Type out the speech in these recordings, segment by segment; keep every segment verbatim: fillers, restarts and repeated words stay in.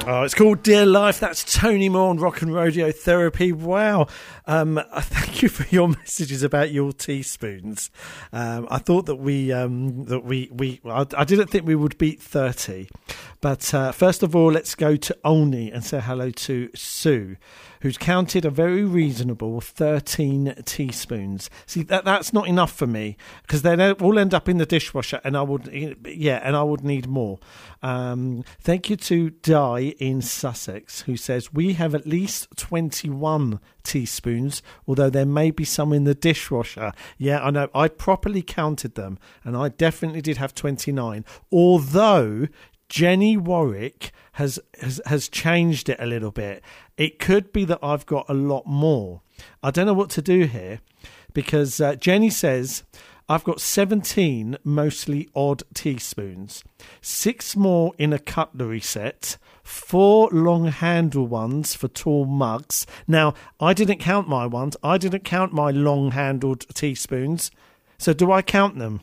Oh, it's called Dear Life. That's Tony Moore on Rock and Rodeo Therapy. Wow. Um, thank you for your messages about your teaspoons. Um, I thought that we, um, that we, we, I, I didn't think we would beat thirty. But uh, first of all, let's go to Olney and say hello to Sue, who's counted a very reasonable thirteen teaspoons. See, that that's not enough for me, because they all end up in the dishwasher, and I would, yeah, and I would need more. Um, thank you to Di in Sussex, who says we have at least twenty-one teaspoons, although there may be some in the dishwasher. Yeah, I know. I properly counted them, and I definitely did have twenty-nine. Although Jenny Warwick has, has has changed it a little bit. It could be that I've got a lot more. I don't know what to do here, because uh, Jenny says I've got seventeen mostly odd teaspoons, six more in a cutlery set, four long handle ones for tall mugs. Now, I didn't count my ones. I didn't count my long handled teaspoons. So do I count them?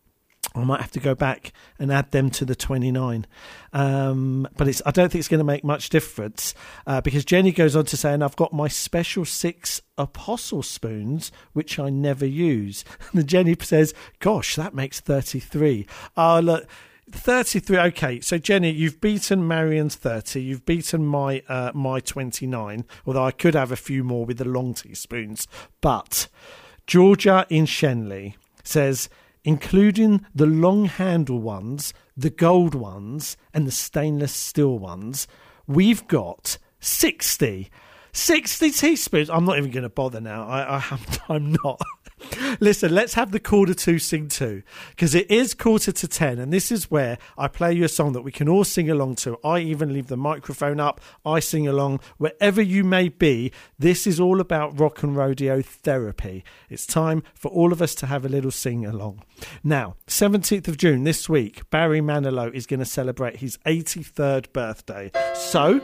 I might have to go back and add them to the twenty-nine. Um, but it's, I don't think it's going to make much difference, uh, because Jenny goes on to say, and I've got my special six apostle spoons, which I never use. And Jenny says, gosh, that makes thirty-three. Oh, look, thirty-three. Okay, so Jenny, you've beaten Marion's thirty. You've beaten my uh, my twenty-nine, although I could have a few more with the long teaspoons. But Georgia in Shenley says, including the long handle ones, the gold ones, and the stainless steel ones, we've got sixty. sixty teaspoons. I'm not even going to bother now. I, I, I'm not. Listen, let's have the quarter two sing to, because it is quarter to ten, and this is where I play you a song that we can all sing along to. I even leave the microphone up. I sing along. Wherever you may be, this is all about rock and rodeo therapy. It's time for all of us to have a little sing along. Now, seventeenth of June this week, Barry Manilow is going to celebrate his eighty-third birthday. So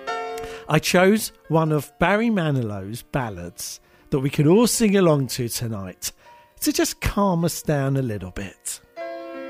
I chose one of Barry Manilow's ballads that we can all sing along to tonight to just calm us down a little bit.